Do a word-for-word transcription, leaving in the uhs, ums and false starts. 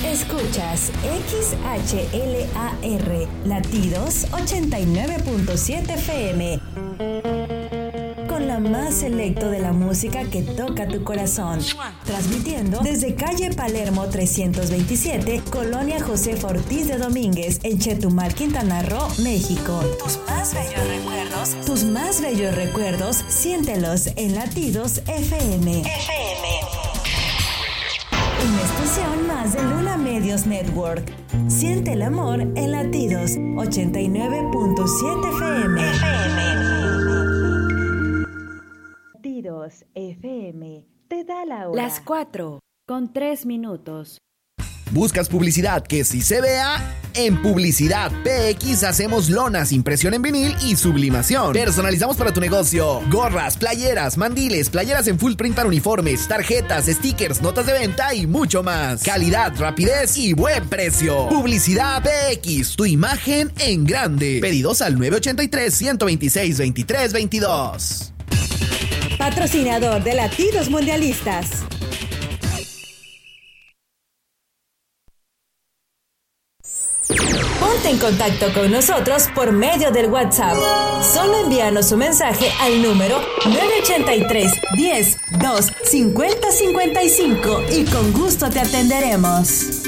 Escuchas X H L A R Latidos ochenta y nueve punto siete F M. Con la más selecto de la música que toca tu corazón. Transmitiendo desde calle Palermo trescientos veintisiete, Colonia Josefa Ortiz de Domínguez, en Chetumal, Quintana Roo, México. Tus más bellos recuerdos, tus más bellos recuerdos, siéntelos en Latidos F M. F M. Una estación más de Luna Medios Network. Siente el amor en Latidos ochenta y nueve punto siete F M. F M. Latidos F M te da la hora. Las cuatro con tres minutos. ¿Buscas publicidad que sí se vea? En Publicidad P X hacemos lonas, impresión en vinil y sublimación. Personalizamos para tu negocio gorras, playeras, mandiles, playeras en full print para uniformes, tarjetas, stickers, notas de venta y mucho más. Calidad, rapidez y buen precio. Publicidad P X, tu imagen en grande. Pedidos al nueve ocho tres, uno dos seis, dos tres dos dos. Patrocinador de Latidos Mundialistas. Ponte en contacto con nosotros por medio del WhatsApp. Solo envíanos un mensaje al número nueve ocho tres, diez, dos, cincuenta, cincuenta y cinco y con gusto te atenderemos.